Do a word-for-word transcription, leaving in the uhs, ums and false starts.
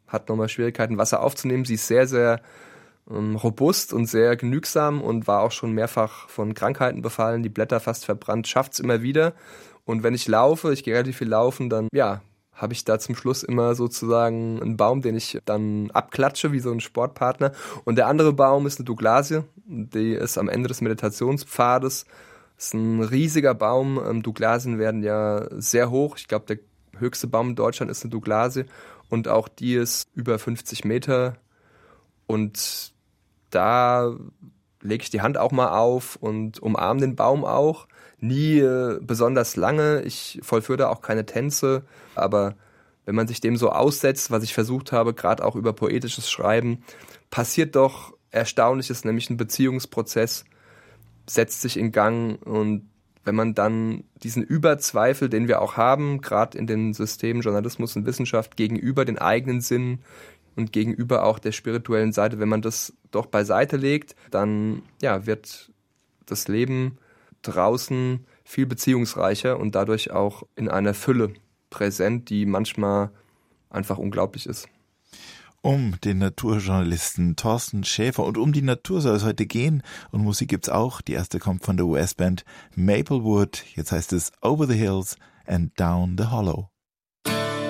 hat nochmal Schwierigkeiten, Wasser aufzunehmen. Sie ist sehr, sehr ähm, robust und sehr genügsam und war auch schon mehrfach von Krankheiten befallen, die Blätter fast verbrannt, schafft's immer wieder. Und wenn ich laufe, ich gehe relativ viel laufen, dann ja, habe ich da zum Schluss immer sozusagen einen Baum, den ich dann abklatsche, wie so ein Sportpartner. Und der andere Baum ist eine Douglasie, die ist am Ende des Meditationspfades. Das ist ein riesiger Baum. Ähm, Douglasien werden ja sehr hoch. Ich glaube, der höchste Baum in Deutschland ist eine Douglasie. Und auch die ist über fünfzig Meter. Und da lege ich die Hand auch mal auf und umarme den Baum auch. Nie äh, besonders lange. Ich vollführe da auch keine Tänze. Aber wenn man sich dem so aussetzt, was ich versucht habe, gerade auch über poetisches Schreiben, passiert doch Erstaunliches, nämlich ein Beziehungsprozess setzt sich in Gang. Und wenn man dann diesen Überzweifel, den wir auch haben, gerade in den Systemen Journalismus und Wissenschaft, gegenüber den eigenen Sinnen und gegenüber auch der spirituellen Seite, wenn man das doch beiseite legt, dann ja, wird das Leben draußen viel beziehungsreicher und dadurch auch in einer Fülle präsent, die manchmal einfach unglaublich ist. Um den Naturjournalisten Thorsten Schäfer und um die Natur soll es heute gehen. Und Musik gibt's auch. Die erste kommt von der U S-Band Maplewood. Jetzt heißt es Over the Hills and Down the Hollow.